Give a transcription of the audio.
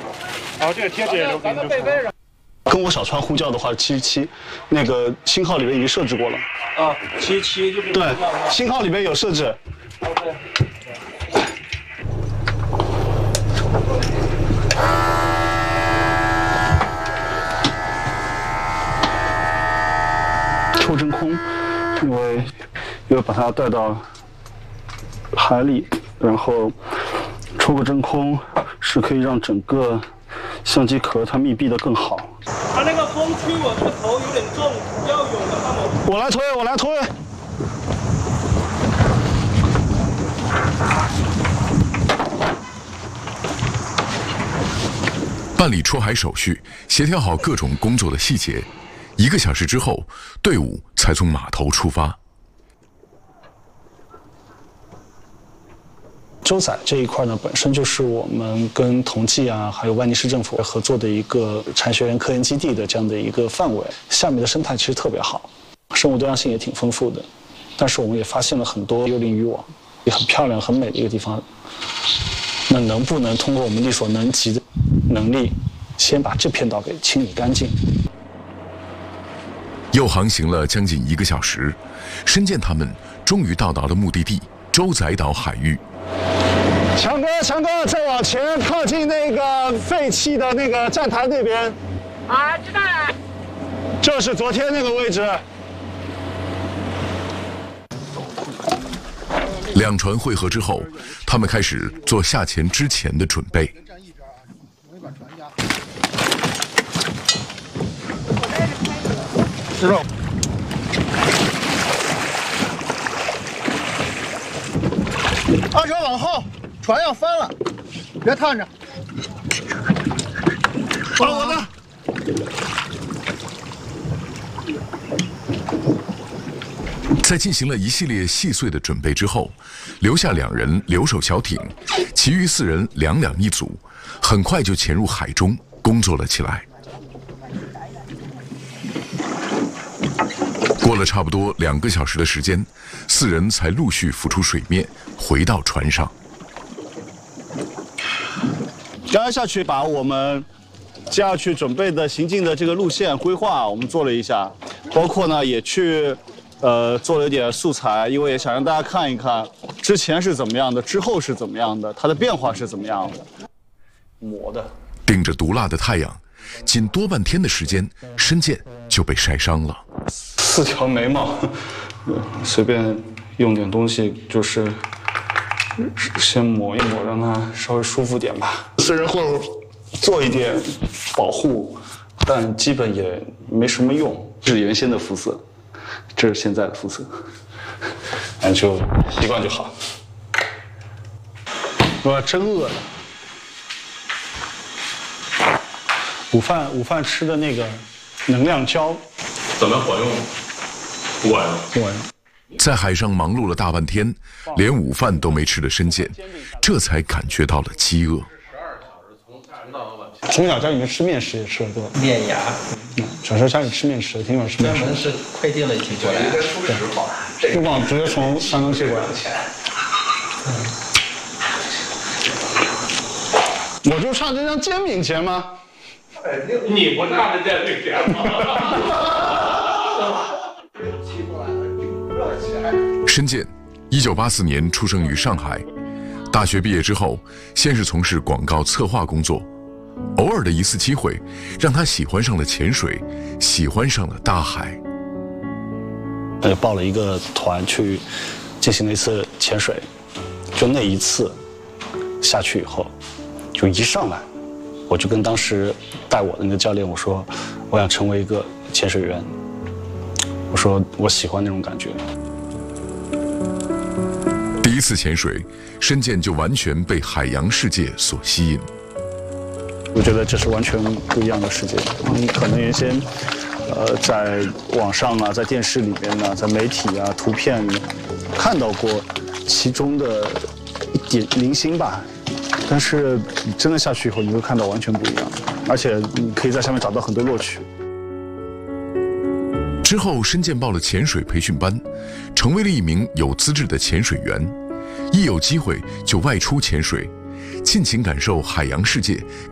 然后这个贴纸也留给你就行了。 跟我小川呼叫的话，77，那个星号里面已经设置过了。 啊，77就对，星号里面有设置。 OK。 抽真空，因为把它带到海里，然后抽个真空是可以让整个相机壳它密闭的更好。 它那个风区，我这个头有点重，要有的帮我。 我来推。 办理出海手续，协调好各种工作的细节。1个小时之后，队伍才从码头出发。 洲仔这一块呢，本身就是我们跟同济啊，还有万宁市政府合作的一个产学研科研基地的这样的一个范围。下面的生态其实特别好，生物多样性也挺丰富的。但是我们也发现了很多幽灵渔网，也很漂亮、很美的一个地方。那能不能通过我们力所能及的能力，先把这片岛给清理干净？ 又航行了将近1个小时，申健他们终于到达了目的地洲仔岛海域。 强哥，再往前靠近那个废弃的那个站台那边。 啊，知道了。 就是昨天那个位置。 两船汇合之后，他们开始做下潜之前的准备。 知道。 二车往后，船要翻了，别探着。 我的。 在进行了一系列细碎的准备之后，留下2人留守小艇，其余4人2两一组，很快就潜入海中工作了起来。过了差不多2个小时的时间，4人才陆续浮出水面，回到船上。 刚刚下去把我们接下去准备的行进的这个路线规划，我们做了一下，包括呢也去做了一点素材，因为也想让大家看一看之前是怎么样的，之后是怎么样的，它的变化是怎么样的。磨的， 顶着毒辣的太阳，仅多半天的时间，申健就被晒伤了。 4条眉毛，随便用点东西，就是先抹一抹，让它稍微舒服点吧。虽然会做一点保护，但基本也没什么用。这是原先的肤色，这是现在的肤色，那就习惯就好。我真饿了。午饭吃的那个能量胶， 怎么管用？不管用。 不管用。 在海上忙碌了大半天，连午饭都没吃的申健，这才感觉到了饥饿。 从小家里面吃面食也吃得多， 面芽。 小时候家里吃面食，挺喜欢吃面食。 专门是快递了一批过来。 对，就往直接从山东寄过来。我就差这张煎饼钱吗？ 你不差这煎饼钱吗？ 申健，1984年出生于上海，大学毕业之后，先是从事广告策划工作，偶尔的一次机会，让他喜欢上了潜水，喜欢上了大海。 报了一个团去进行了一次潜水，就那一次下去以后，就一上来，我就跟当时带我的那个教练我说，我想成为一个潜水员。我说我喜欢那种感觉。 第一次潜水，申健就完全被海洋世界所吸引。 我觉得这是完全不一样的世界。可能原先，在网上啊，在电视里面呢，在媒体啊、图片里看到过其中的一点零星吧，但是你真的下去以后，你会看到完全不一样，而且你可以在下面找到很多乐趣。 之后，申健报了潜水培训班，成为了一名有资质的潜水员。一有机会就外出潜水，尽情感受海洋世界。